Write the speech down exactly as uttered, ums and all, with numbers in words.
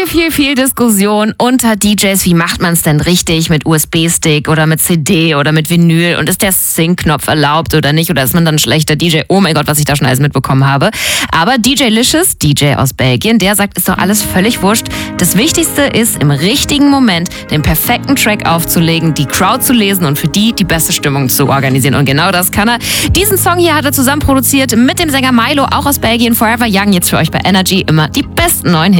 viel, viel Diskussion unter D Js. Wie macht man es denn richtig mit U S B-Stick oder mit C D oder mit Vinyl? Und ist der Sync-Knopf erlaubt oder nicht? Oder ist man dann ein schlechter D J? Oh mein Gott, was ich da schon alles mitbekommen habe. Aber D J Licious, D J aus Belgien, der sagt, ist doch alles völlig wurscht. Das Wichtigste ist, im richtigen Moment den perfekten Track aufzulegen, die Crowd zu lesen und für die die beste Stimmung zu organisieren. Und genau das kann er. Diesen Song hier hat er zusammen produziert mit dem Sänger Milo, auch aus Belgien. Forever Young, jetzt für euch bei Energy immer die besten neuen Hits.